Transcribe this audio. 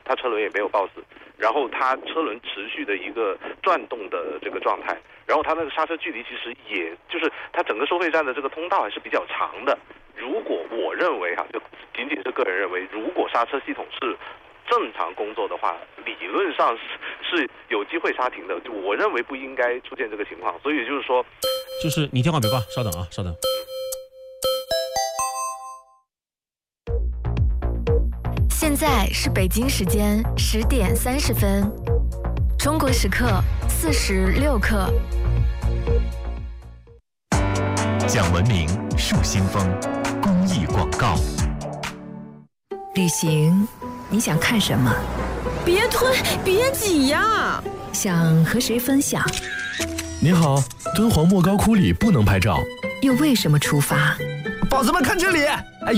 它车轮也没有抱死，然后它车轮持续的一个转动的这个状态，然后它那个刹车距离其实也就是它整个收费站的这个通道还是比较长的。如果我认为就仅仅是个人认为，如果刹车系统是正常工作的话，理论上是有机会刹停的。就我认为不应该出现这个情况，所以就是说， 就是你电话别挂，稍等啊，稍等。 现在是北京时间10点30分，中国时刻46克。 讲文明树新风，公益广告。 旅行，你想看什么？ 别推，别挤呀！ 想和谁分享？ 你好，敦煌莫高窟里不能拍照。 又为什么出发？ 宝子们看这里，